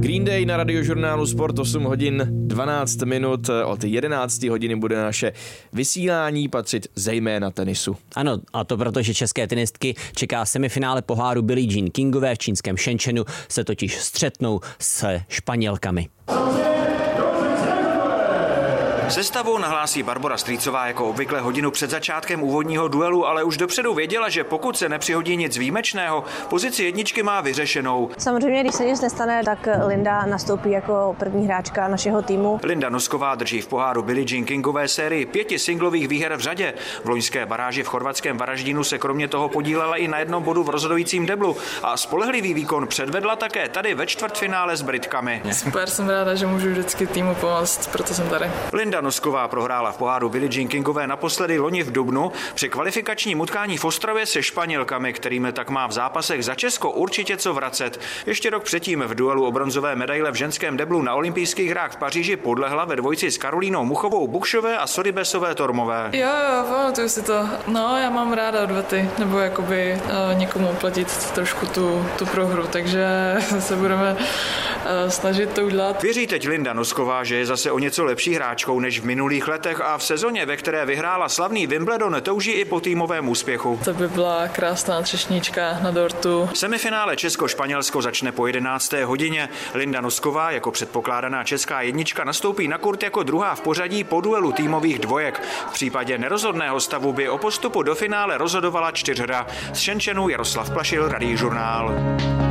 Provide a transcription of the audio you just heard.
Green Day na Radiožurnálu Sport 8 hodin 12 minut. Od 11 hodiny bude naše vysílání patřit zejména tenisu. Ano, a to proto, že české tenistky čeká semifinále poháru Billie Jean Kingové v čínském Shenzhenu, se totiž střetnou se Španělkami. Sestavu nahlásí Barbora Strýcová jako obvykle hodinu před začátkem úvodního duelu, ale už dopředu věděla, že pokud se nepřihodí nic výjimečného, pozici jedničky má vyřešenou. Samozřejmě, když se nic nestane, tak Linda nastoupí jako první hráčka našeho týmu. Linda Nosková drží v poháru Billie Jean Kingové sérii 5 singlových výher v řadě. V loňské baráži v chorvatském Varaždínu se kromě toho podílela i na jednom bodu v rozhodujícím deblu a spolehlivý výkon předvedla také tady ve čtvrtfinále s Britkami. Super, jsem ráda, že můžu vždycky týmu pomoct, proto jsem tady. Linda Nosková prohrála v poháru Billie Jean Kingové naposledy loni v dubnu při kvalifikačním utkání v Ostravě se Španělkami, kterými tak má v zápasech za Česko určitě co vracet. Ještě rok předtím v duelu o bronzové medaile v ženském deblu na olympijských hrách v Paříži podlehla ve dvojici s Karolínou Muchovou Bukšové a Sorribesové Tormové. Jo, pamatuju si to. No, já mám ráda odvety, nebo jakoby někomu uplatit trošku tu prohru, takže se budeme snažit to udělat. Věří teď Linda Nosková, že je zase o něco lepší hráčkou než v minulých letech a v sezóně, ve které vyhrála slavný Wimbledon, touží i po týmovém úspěchu. To by byla krásná třešnička na dortu. Semifinále Česko-Španělsko začne po 11. hodině. Linda Nosková jako předpokládaná česká jednička nastoupí na kurt jako druhá v pořadí po duelu týmových dvojek. V případě nerozhodného stavu by o postupu do finále rozhodovala čtyřhra. Z Shenzhenu Jaroslav Plašil, Radiožurnál.